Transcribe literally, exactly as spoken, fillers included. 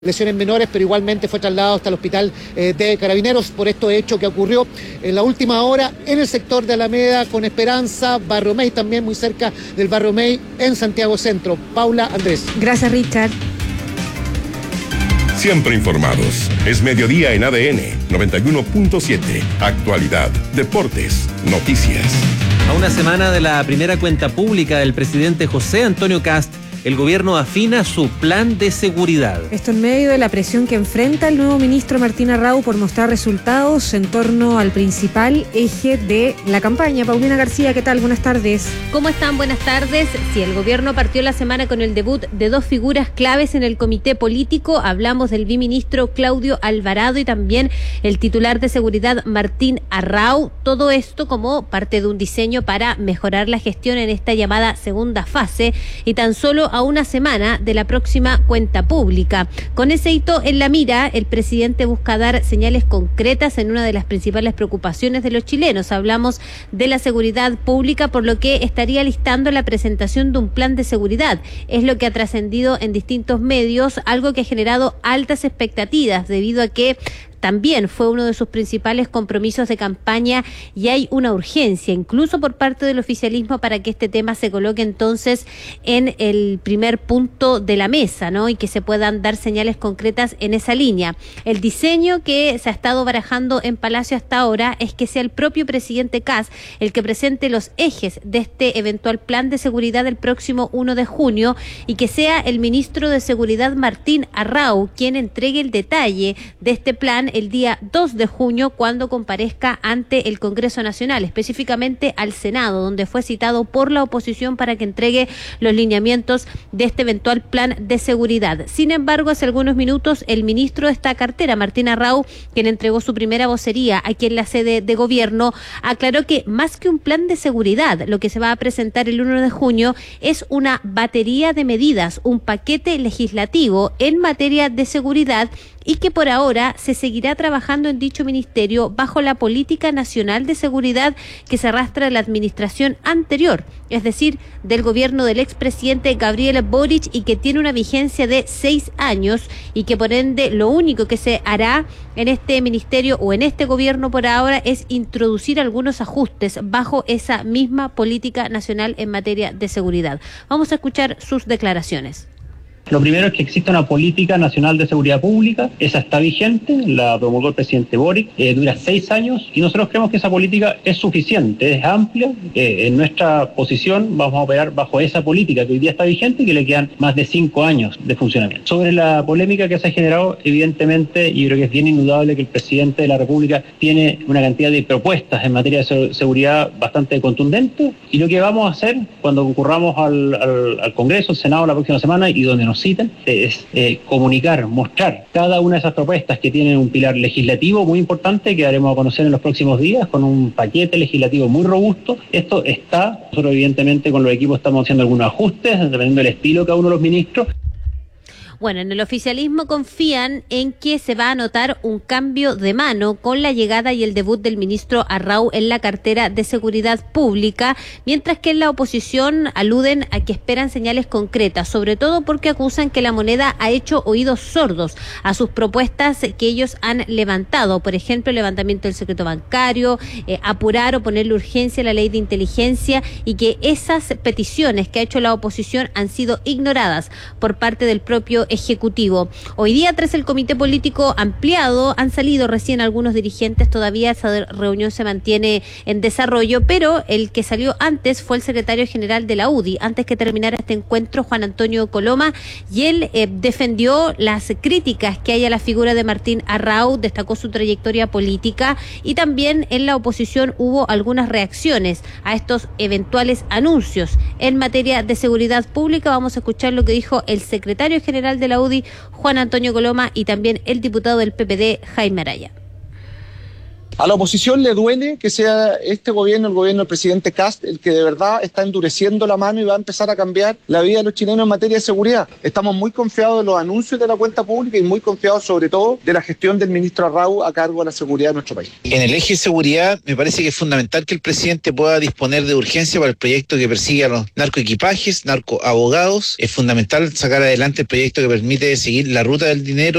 lesiones menores, pero igualmente fue trasladado hasta el hospital eh, de Carabineros por este hecho que ocurrió en la última hora en el sector de Alameda con Esperanza, Barrio Mey, también muy cerca del Barrio Mey en Santiago Centro. Paula, Andrés. Gracias, Richard. Siempre informados. Es mediodía en A D N noventa y uno punto siete. Actualidad, deportes, noticias. A una semana de la primera cuenta pública del presidente José Antonio Kast, el gobierno afina su plan de seguridad. Esto en medio de la presión que enfrenta el nuevo ministro Martín Arrau por mostrar resultados en torno al principal eje de la campaña. Paulina García, ¿qué tal? Buenas tardes. ¿Cómo están? Buenas tardes. Sí, el gobierno partió la semana con el debut de dos figuras claves en el comité político. Hablamos del viceministro Claudio Alvarado y también el titular de seguridad Martín Arrau. Todo esto como parte de un diseño para mejorar la gestión en esta llamada segunda fase y tan solo a una semana de la próxima cuenta pública. Con ese hito en la mira, el presidente busca dar señales concretas en una de las principales preocupaciones de los chilenos. Hablamos de la seguridad pública, por lo que estaría listando la presentación de un plan de seguridad. Es lo que ha trascendido en distintos medios, algo que ha generado altas expectativas debido a que también fue uno de sus principales compromisos de campaña y hay una urgencia, incluso por parte del oficialismo, para que este tema se coloque entonces en el primer punto de la mesa, ¿no? Y que se puedan dar señales concretas en esa línea. El diseño que se ha estado barajando en Palacio hasta ahora es que sea el propio presidente Kast el que presente los ejes de este eventual plan de seguridad el próximo uno de junio y que sea el ministro de Seguridad Martín Arrau quien entregue el detalle de este plan el día dos de junio cuando comparezca ante el Congreso Nacional, específicamente al Senado, donde fue citado por la oposición para que entregue los lineamientos de este eventual plan de seguridad. Sin embargo, hace algunos minutos el ministro de esta cartera, Martín Arrau, quien entregó su primera vocería aquí en la sede de gobierno, aclaró que más que un plan de seguridad, lo que se va a presentar el uno de junio es una batería de medidas, un paquete legislativo en materia de seguridad y que por ahora se seguirá trabajando en dicho ministerio bajo la política nacional de seguridad que se arrastra de la administración anterior, es decir, del gobierno del expresidente Gabriel Boric y que tiene una vigencia de seis años y que por ende lo único que se hará en este ministerio o en este gobierno por ahora es introducir algunos ajustes bajo esa misma política nacional en materia de seguridad. Vamos a escuchar sus declaraciones. Lo primero es que existe una política nacional de seguridad pública, esa está vigente, la promulgó el presidente Boric, eh, dura seis años y nosotros creemos que esa política es suficiente, es amplia. Eh, en nuestra posición vamos a operar bajo esa política que hoy día está vigente y que le quedan más de cinco años de funcionamiento. Sobre la polémica que se ha generado, evidentemente, yo creo que es bien indudable que el presidente de la República tiene una cantidad de propuestas en materia de seguridad bastante contundentes y lo que vamos a hacer cuando concurramos al, al, al Congreso, al Senado la próxima semana y donde nos citen, es eh, comunicar, mostrar cada una de esas propuestas que tienen un pilar legislativo muy importante que daremos a conocer en los próximos días con un paquete legislativo muy robusto. Esto está, nosotros evidentemente con los equipos estamos haciendo algunos ajustes dependiendo del estilo de cada uno de los ministros. Bueno, en el oficialismo confían en que se va a notar un cambio de mano con la llegada y el debut del ministro Arrau en la cartera de Seguridad Pública, mientras que en la oposición aluden a que esperan señales concretas, sobre todo porque acusan que la moneda ha hecho oídos sordos a sus propuestas que ellos han levantado, por ejemplo, el levantamiento del secreto bancario, eh, apurar o ponerle urgencia a la ley de inteligencia y que esas peticiones que ha hecho la oposición han sido ignoradas por parte del propio Ejecutivo. Hoy día, tras el comité político ampliado, han salido recién algunos dirigentes, todavía esa reunión se mantiene en desarrollo, pero el que salió antes fue el secretario general de la U D I, antes que terminara este encuentro, Juan Antonio Coloma, y él eh, defendió las críticas que hay a la figura de Martín Arrau, destacó su trayectoria política y también en la oposición hubo algunas reacciones a estos eventuales anuncios en materia de seguridad pública. Vamos a escuchar lo que dijo el secretario general de la U D I, Juan Antonio Coloma, y también el diputado del P P D, Jaime Araya. A la oposición le duele que sea este gobierno, el gobierno del presidente Kast, el que de verdad está endureciendo la mano y va a empezar a cambiar la vida de los chilenos en materia de seguridad. Estamos muy confiados de los anuncios de la cuenta pública y muy confiados sobre todo de la gestión del ministro Arrau a cargo de la seguridad de nuestro país. En el eje de seguridad me parece que es fundamental que el presidente pueda disponer de urgencia para el proyecto que persigue a los narcoequipajes, narcoabogados. Es fundamental sacar adelante el proyecto que permite seguir la ruta del dinero